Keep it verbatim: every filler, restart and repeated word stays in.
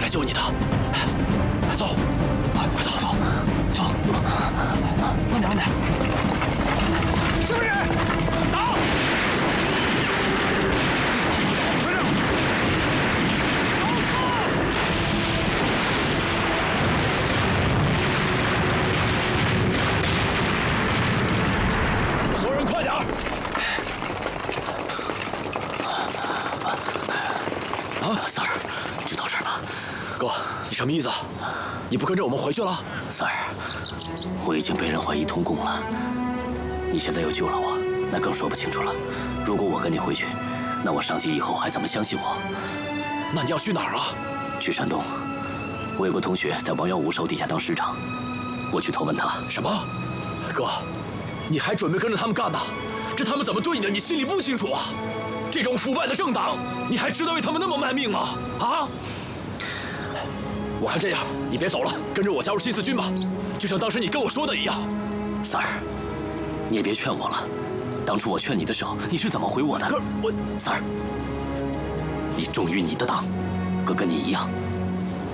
该救你的。走，快走走走，慢点慢点。什么人？打！推着，走车！所有人快点儿！啊，三儿，就到这儿吧。哥，你什么意思？你不跟着我们回去了？ 三儿，我已经被人怀疑通共了。你现在又救了我，那更说不清楚了。如果我跟你回去，那我上级以后还怎么相信我？ 那你要去哪儿啊？ 去山东。我有个同学在王耀武手底下当师长，我去投奔他。 什么？哥，你还准备跟着他们干呢？这他们怎么对你的，你心里不清楚啊？这种腐败的政党，你还值得为他们那么卖命吗？啊！我看这样，你别走了，跟着我加入新四军吧，就像当时你跟我说的一样。 三儿，你也别劝我了，当初我劝你的时候，你是怎么回我的？ 哥，我三儿，你忠于你的党，哥跟你一样。